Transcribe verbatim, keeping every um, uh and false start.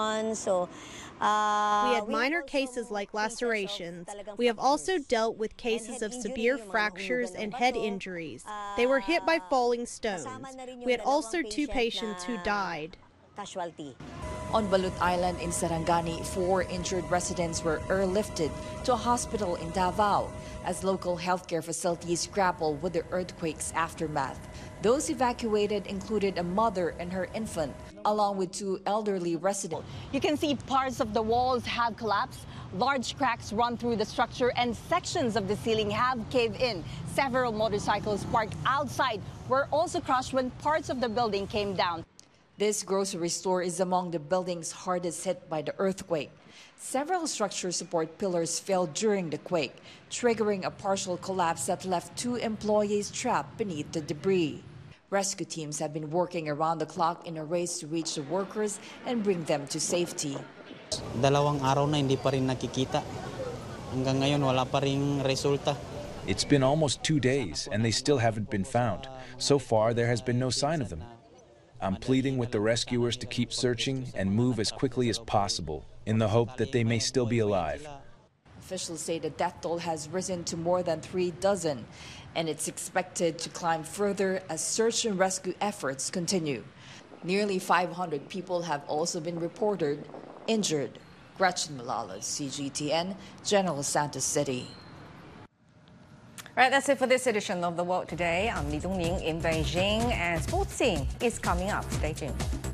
So, uh, we had minor cases like lacerations. We have also dealt with cases of severe fractures and head injuries. They were hit by falling stones. We had also two patients who died. Casualty. On Balut Island in Sarangani, four injured residents were airlifted to a hospital in Davao as local healthcare facilities grapple with the earthquake's aftermath. Those evacuated included a mother and her infant, along with two elderly residents. You can see parts of the walls have collapsed, large cracks run through the structure, and sections of the ceiling have caved in. Several motorcycles parked outside were also crushed when parts of the building came down. This grocery store is among the buildings hardest hit by the earthquake. Several structure support pillars fell during the quake, triggering a partial collapse that left two employees trapped beneath the debris. Rescue teams have been working around the clock in a race to reach the workers and bring them to safety. Dalawang araw na hindi pa rin nakikita. Hanggang ngayon wala pa ring resulta. It's been almost two days and they still haven't been found. So far there has been no sign of them. I'm pleading with the rescuers to keep searching and move as quickly as possible in the hope that they may still be alive. Officials say the death toll has risen to more than three dozen, and it's expected to climb further as search and rescue efforts continue. Nearly five hundred people have also been reported injured. Gretchen Malala, C G T N, General Santos City. All right, that's it for this edition of The World Today. I'm Li Dongning in Beijing, and Sports Scene is coming up. Stay tuned.